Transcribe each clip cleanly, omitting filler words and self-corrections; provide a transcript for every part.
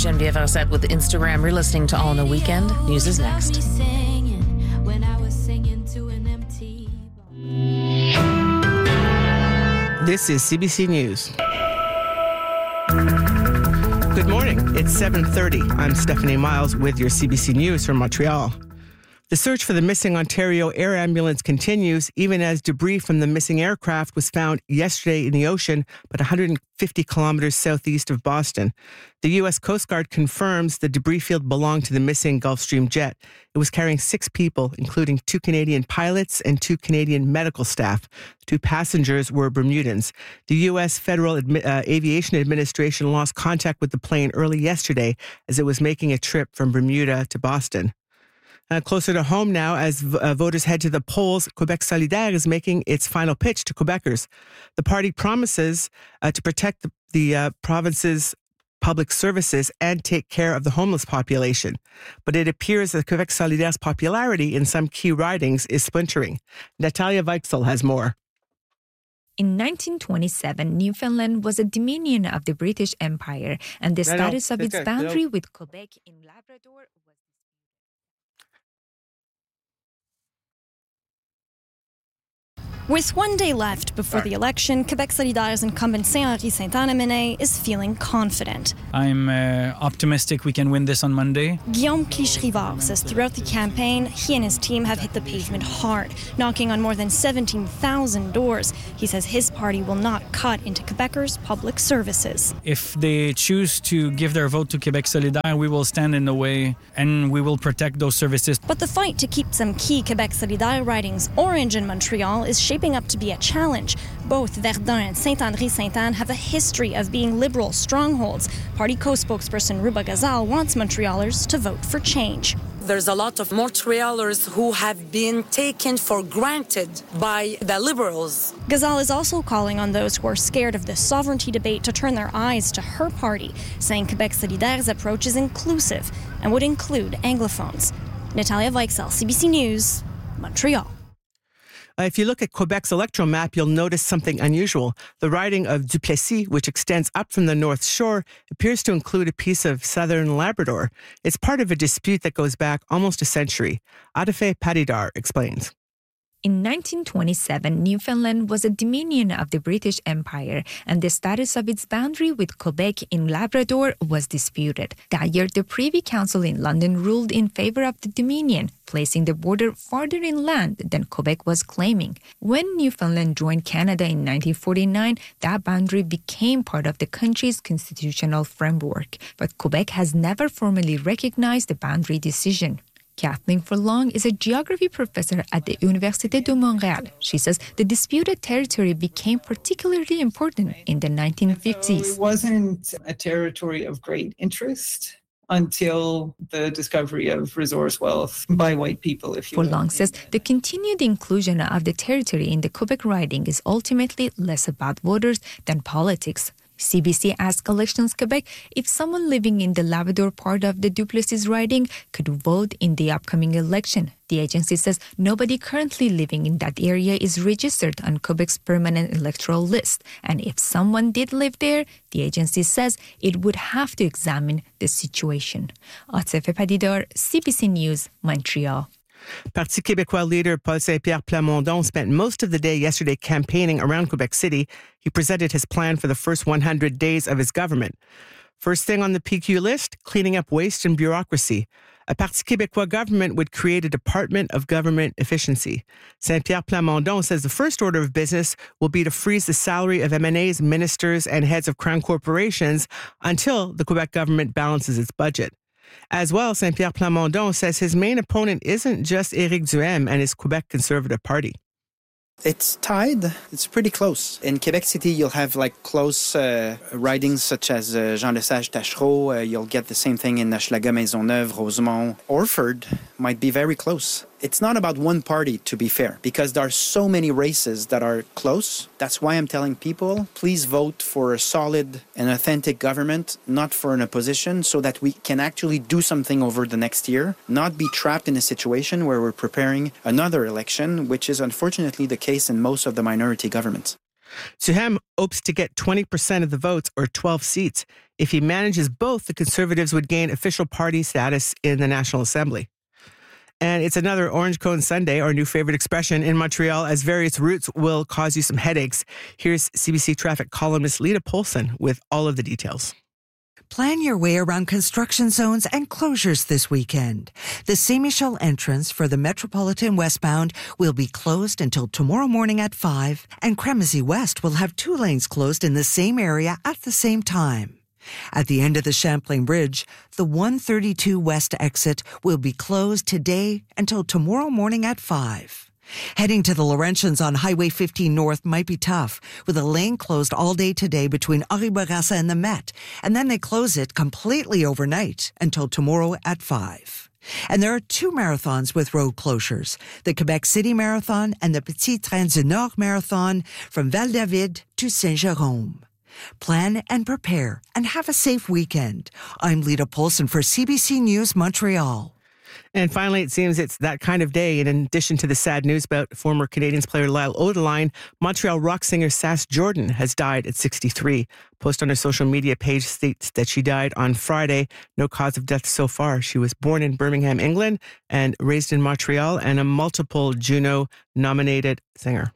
Geneviève Arset with Instagram. You're listening to All in a Weekend. News is next. This is CBC News. Good morning. It's 7:30. I'm Stephanie Miles with your CBC News from Montreal. The search for the missing Ontario air ambulance continues, even as debris from the missing aircraft was found yesterday in the ocean, but 150 kilometers southeast of Boston. The U.S. Coast Guard confirms the debris field belonged to the missing Gulfstream jet. It was carrying 6 people, including 2 Canadian pilots and 2 Canadian medical staff. 2 passengers were Bermudans. The U.S. Federal Aviation Administration lost contact with the plane early yesterday as it was making a trip from Bermuda to Boston. Closer to home now, as voters head to the polls, Quebec Solidaire is making its final pitch to Quebecers. The party promises to protect the province's public services and take care of the homeless population. But it appears that Quebec Solidaire's popularity in some key ridings is splintering. Natalia Weichsel has more. In 1927, Newfoundland was a dominion of the British Empire, and the status of its boundary with Quebec in Labrador was... With one day left before the election, Quebec Solidaire's incumbent Saint-Henri Sainte-Anne-Meneil is feeling confident. I'm optimistic we can win this on Monday. Guillaume Clich-Rivard says throughout the campaign, he and his team have hit the pavement hard, knocking on more than 17,000 doors. He says his party will not cut into Quebecers' public services. If they choose to give their vote to Quebec Solidaire, we will stand in the way and we will protect those services. But the fight to keep some key Quebec Solidaire ridings orange in Montreal is shaping up to be a challenge. Both Verdun and Saint-Henri Sainte-Anne have a history of being liberal strongholds. Party co-spokesperson Ruba Gazal wants Montrealers to vote for change. There's a lot of Montrealers who have been taken for granted by the Liberals. Gazal is also calling on those who are scared of the sovereignty debate to turn their eyes to her party, saying Quebec Solidaire's approach is inclusive and would include Anglophones. Natalia Weichsel, CBC News, Montreal. If you look at Quebec's electoral map, you'll notice something unusual. The riding of Duplessis, which extends up from the North Shore, appears to include a piece of southern Labrador. It's part of a dispute that goes back almost a century. Adefe Padidar explains. In 1927, Newfoundland was a dominion of the British Empire, and the status of its boundary with Quebec in Labrador was disputed. That year, the Privy Council in London ruled in favor of the Dominion, placing the border farther inland than Quebec was claiming. When Newfoundland joined Canada in 1949, that boundary became part of the country's constitutional framework, but Quebec has never formally recognized the boundary decision. Kathleen Furlong is a geography professor at the Université de Montréal. She says the disputed territory became particularly important in the 1950s. So it wasn't a territory of great interest until the discovery of resource wealth by white people, if you will. Furlong says the continued inclusion of the territory in the Quebec riding is ultimately less about voters than politics. CBC asked Elections Quebec if someone living in the Labrador part of the Duplessis riding could vote in the upcoming election. The agency says nobody currently living in that area is registered on Quebec's permanent electoral list. And if someone did live there, the agency says it would have to examine the situation. Adefe Padidar, CBC News, Montreal. Parti Québécois leader Paul Saint-Pierre Plamondon spent most of the day yesterday campaigning around Quebec City. He presented his plan for the first 100 days of his government. First thing on the PQ list, cleaning up waste and bureaucracy. A Parti Québécois government would create a Department of Government Efficiency. Saint-Pierre Plamondon says the first order of business will be to freeze the salary of MNAs, ministers, and heads of crown corporations until the Quebec government balances its budget. As well, Saint-Pierre Plamondon says his main opponent isn't just Éric Duhaime and his Quebec Conservative Party. It's tied. It's pretty close. In Quebec City, you'll have close ridings such as Jean-Lesage-Taschereau. You'll get the same thing in Hochelaga, Maisonneuve, Rosemont. Orford might be very close. It's not about one party, to be fair, because there are so many races that are close. That's why I'm telling people, please vote for a solid and authentic government, not for an opposition, so that we can actually do something over the next year, not be trapped in a situation where we're preparing another election, which is unfortunately the case in most of the minority governments. Suhem hopes to get 20% of the votes, or 12 seats. If he manages both, the Conservatives would gain official party status in the National Assembly. And it's another Orange Cone Sunday, our new favorite expression in Montreal, as various routes will cause you some headaches. Here's CBC traffic columnist Lita Polson with all of the details. Plan your way around construction zones and closures this weekend. The Saint-Michel entrance for the Metropolitan westbound will be closed until tomorrow morning at 5, and Cremazie West will have 2 lanes closed in the same area at the same time. At the end of the Champlain Bridge, the 132 West exit will be closed today until tomorrow morning at 5. Heading to the Laurentians on Highway 15 North might be tough, with a lane closed all day today between Henri Bourassa and the Met, and then they close it completely overnight until tomorrow at 5. And there are 2 marathons with road closures, the Quebec City Marathon and the Petit Train du Nord Marathon from Val-David to Saint-Jérôme. Plan and prepare and have a safe weekend. I'm Lita Polson for CBC News Montreal. And finally, it seems it's that kind of day. And in addition to the sad news about former Canadiens player Lyle Odeline, Montreal rock singer Sass Jordan has died at 63. Post on her social media page states that she died on Friday. No cause of death so far. She was born in Birmingham, England, and raised in Montreal, and a multiple Juno-nominated singer.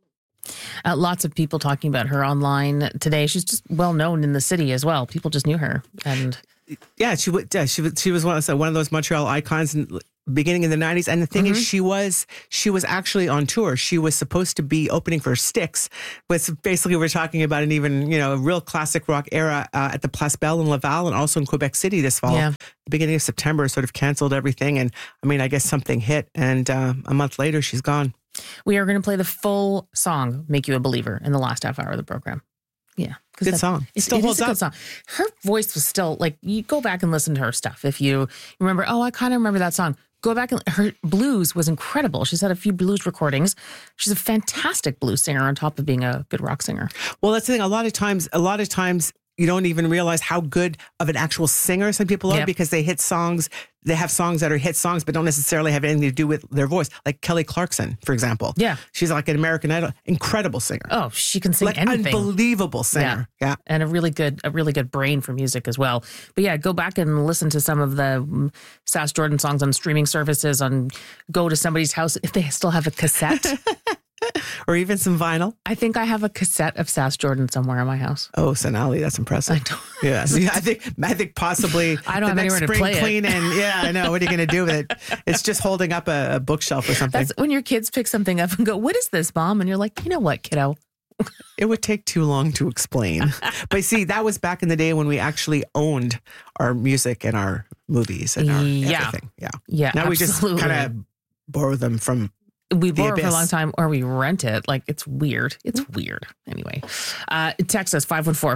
Lots of people talking about her online today. She's just well known in the city as well. People just knew her, and yeah, she was one of those Montreal icons beginning in the 90s. And the thing is, she was actually on tour. She was supposed to be opening for Styx, but basically we're talking about an even, a real classic rock era at the Place Belle in Laval and also in Quebec City this fall. Yeah. The beginning of September sort of canceled everything. And I guess something hit, and a month later she's gone. We are going to play the full song, Make You a Believer, in the last half hour of the program. Yeah. Good song. It still holds up. Good song. Her voice was still, you go back and listen to her stuff. If you remember, I kind of remember that song. Go back and her blues was incredible. She's had a few blues recordings. She's a fantastic blues singer on top of being a good rock singer. Well, that's the thing. A lot of times you don't even realize how good of an actual singer some people are because they hit songs. They have songs that are hit songs, but don't necessarily have anything to do with their voice. Like Kelly Clarkson, for example. Yeah. She's like an American Idol. Incredible singer. Oh, she can sing anything. Unbelievable singer. Yeah. And a really good brain for music as well. But yeah, go back and listen to some of the Sass Jordan songs on streaming services, go to somebody's house if they still have a cassette. Or even some vinyl. I think I have a cassette of Sass Jordan somewhere in my house. Oh, Sonali, that's impressive. I don't. Yeah, so I think possibly I don't have anywhere to play clean it. And yeah, I know. What are you going to do with it? It's just holding up a bookshelf or something. That's when your kids pick something up and go, "What is this, Mom?" And you're like, "You know what, kiddo?" It would take too long to explain. But see, that was back in the day when we actually owned our music and our movies and our everything. Yeah. Now absolutely. we just kind of borrow them from. We borrow for a long time, or we rent it. It's weird. It's weird. Anyway, text us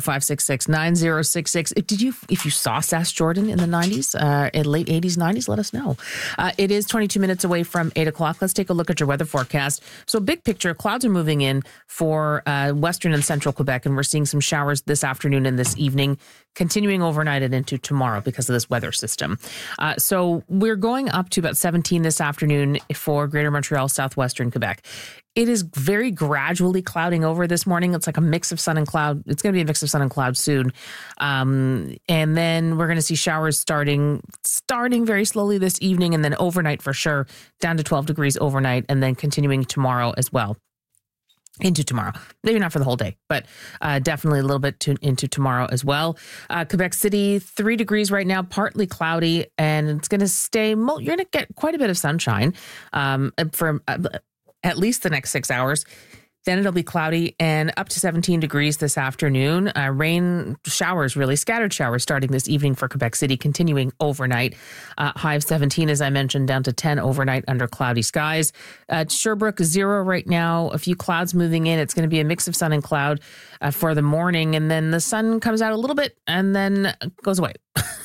514-566-9066. If you saw Sass Jordan in the 90s, in late 80s, 90s, let us know. It is 22 minutes away from 8 o'clock. Let's take a look at your weather forecast. So big picture, clouds are moving in for western and central Quebec, and we're seeing some showers this afternoon and this evening, continuing overnight and into tomorrow because of this weather system. So we're going up to about 17 this afternoon for Greater Montreal, southwestern Quebec. It is very gradually clouding over this morning. It's like a mix of sun and cloud. It's going to be a mix of sun and cloud soon. And then we're going to see showers starting very slowly this evening, and then overnight for sure, down to 12 degrees overnight, and then continuing tomorrow as well. Into tomorrow. Maybe not for the whole day, but definitely a little bit into tomorrow as well. Quebec City, 3 degrees right now, partly cloudy, and it's going to stay, you're going to get quite a bit of sunshine for at least the next 6 hours. Then it'll be cloudy and up to 17 degrees this afternoon. Rain showers, really scattered showers starting this evening for Quebec City, continuing overnight. High of 17, as I mentioned, down to 10 overnight under cloudy skies. Sherbrooke, 0 right now. A few clouds moving in. It's going to be a mix of sun and cloud for the morning. And then the sun comes out a little bit and then goes away.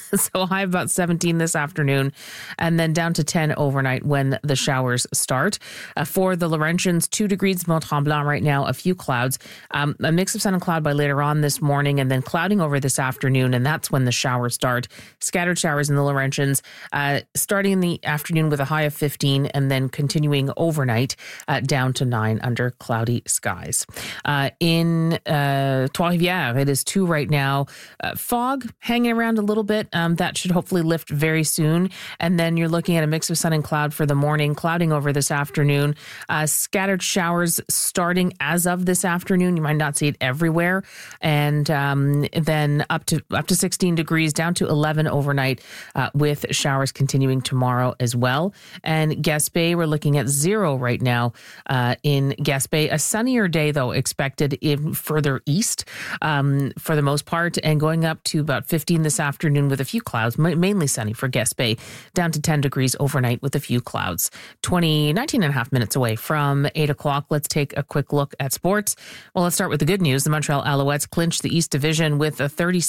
So high of about 17 this afternoon, and then down to 10 overnight when the showers start. For the Laurentians, 2 degrees Mont-Tremblant right now, a few clouds. A mix of sun and cloud by later on this morning, and then clouding over this afternoon, and that's when the showers start. Scattered showers in the Laurentians, starting in the afternoon with a high of 15, and then continuing overnight down to 9 under cloudy skies. In Trois-Rivières, it is 2 right now. Fog hanging around a little bit. That should hopefully lift very soon. And then you're looking at a mix of sun and cloud for the morning, clouding over this afternoon. Scattered showers starting as of this afternoon. You might not see it everywhere. And then up to 16 degrees, down to 11 overnight, with showers continuing tomorrow as well. And Gaspé, we're looking at 0 right now in Gaspé. A sunnier day, though, expected in further east for the most part, and going up to about 15 this afternoon with a few clouds, mainly sunny for Gaspé, down to 10 degrees overnight with a few clouds. 19 and a half minutes away from 8 o'clock. Let's take a quick look at sports. Well, let's start with the good news. The Montreal Alouettes clinched the East Division with a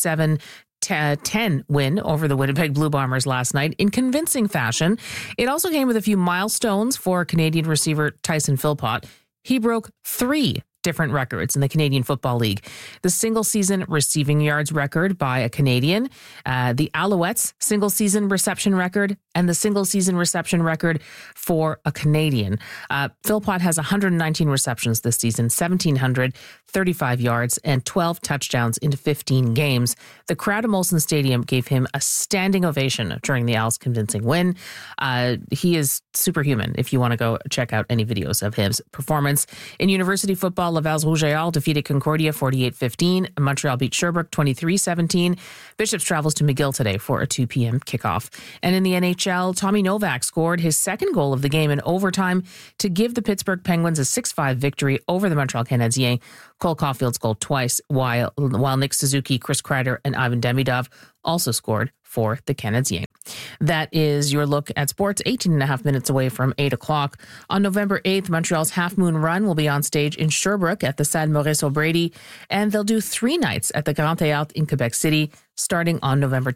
37-10 win over the Winnipeg Blue Bombers last night in convincing fashion. It also came with a few milestones for Canadian receiver Tyson Philpott. He broke 3 different records in the Canadian Football League. The single-season receiving yards record by a Canadian, the Alouettes single-season reception record, and the single-season reception record for a Canadian. Philpott has 119 receptions this season, 1,735 yards, and 12 touchdowns in 15 games. The crowd at Molson Stadium gave him a standing ovation during the Owls' convincing win. He is superhuman if you want to go check out any videos of his performance. In university football, Laval's Rouge et Or defeated Concordia 48-15. Montreal beat Sherbrooke 23-17. Bishops travels to McGill today for a 2 p.m. kickoff. And in the NHL, Tommy Novak scored his second goal of the game in overtime to give the Pittsburgh Penguins a 6-5 victory over the Montreal Canadiens. Cole Caulfield's scored twice, while Nick Suzuki, Chris Kreider, and Ivan Demidov also scored for the Canadiens. That is your look at sports, 18 and a half minutes away from 8 o'clock. On November 8th, Montreal's Half Moon Run will be on stage in Sherbrooke at the Stade Maurice O'Brady, and they'll do 3 nights at the Grand Théâtre in Quebec City, starting on November